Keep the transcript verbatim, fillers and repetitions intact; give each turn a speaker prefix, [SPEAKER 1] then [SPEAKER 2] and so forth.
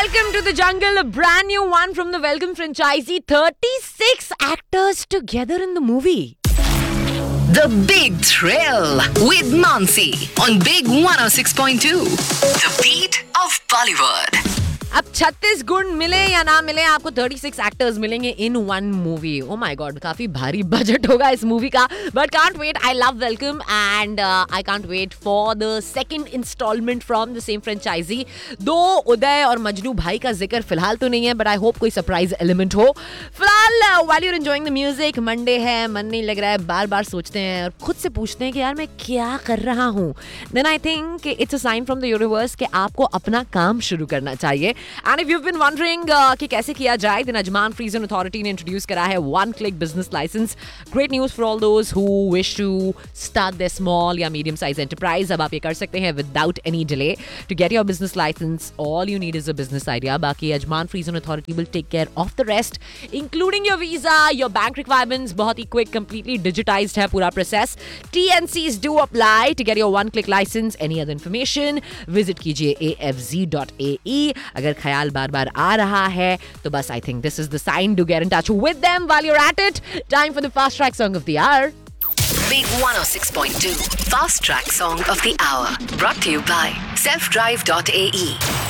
[SPEAKER 1] Welcome to the jungle, a brand new one from the Welcome franchisee. thirty-six actors together in the movie.
[SPEAKER 2] The Big Thrill with Mansi on Big one oh six point two. The beat of Bollywood.
[SPEAKER 1] अब छत्तीस गुण मिले या ना मिले, आपको छत्तीस actors मिलेंगे in one movie. Oh my God, काफी भारी बजट होगा इस मूवी का. But can't wait. I love welcome and I can't wait for the second instalment from the same franchise. दो उदय और मजनू भाई का जिक्र फिलहाल तो नहीं है, बट आई होप कोई सरप्राइज एलिमेंट हो. फिलहाल while you are enjoying the music, Monday है, मन नहीं लग रहा है, बार बार सोचते हैं और खुद से पूछते हैं कि यार मैं क्या कर रहा हूँ. Then I think it's a sign from the universe कि आपको अपना काम शुरू करना चाहिए. And if you've been wondering uh, कि कैसे किया जाए, then Ajman Free Zone Authority ने introduce करा है one click business license. Great news for all those who wish to start their small या medium size enterprise. अब आप ये कर सकते हैं without any delay. To get your business license, all you need is a business idea. बाकी Ajman Free Zone Authority will take care of the rest, including your visa, your bank requirements. बहुत ही quick, completely digitized है पूरा process. T N Cs do apply to get your one click license. Any other information, visit कीजिए A F Z dot A E. अगर ख्याल बार बार आ रहा है तो बस I think this is the sign to get in touch with them while you are at it. Time for the fast track song of the our.
[SPEAKER 2] Big one oh six point two Fast Track Song of the Hour, brought to you by self drive dot A E.